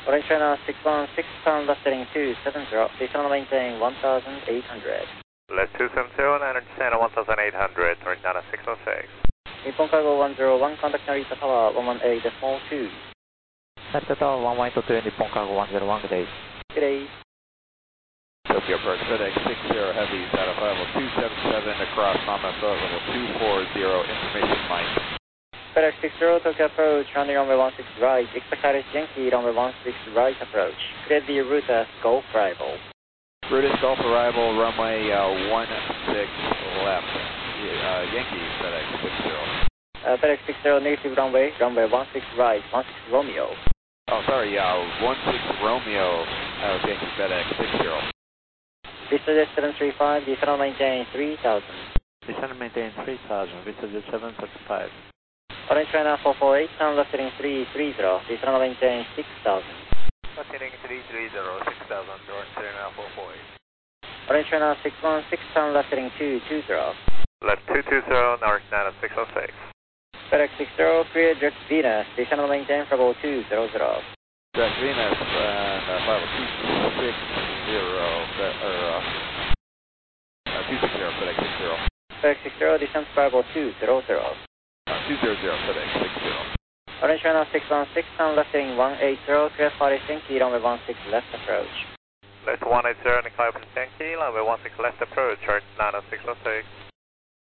Orange China 616, turn left heading 270, please on maintain 1800. Left 270, Niner descend 1800, turn down 606. Nippon Cargo 101, contact Narita Tower 118.2. Narita Tower 118 Nippon Cargo 101, good day. Good day. Tokyo approach FedEx 60 Heavy, out of level 277 across Mammoth level 240, information Mike. FedEx 60, Tokyo approach, runway 16 right, expect Iris Yankee, runway 16 right approach. Clear the route as Gulf arrival. Route is Gulf arrival, runway 16 left, Yankee FedEx 60. FedEx 60, negative runway 16 right, 16 Romeo. Oh, sorry, 16 Romeo, Yankee FedEx 60. Vista 735, descend on maintain 3000. Descend and maintain 3000, Vista 735. Orange China 448, turn left heading 330, descend on maintain 6000. Left heading 330, 6000, Orange China 448. Orange China 616, turn left heading 220. Left 220, Orange China 606. FedEx 60, clear direct Venus, descend on maintain for level 200. Direct Venus, level 260, 260 FedEx 60. FedEx 60, descend for level 200. 200 FedEx 60. Orange China 616, turn left heading 180, clear Paris Yankee, runway 16 left approach. Left 180, Nikolai Yankee, runway 16 left approach, Orange China 606.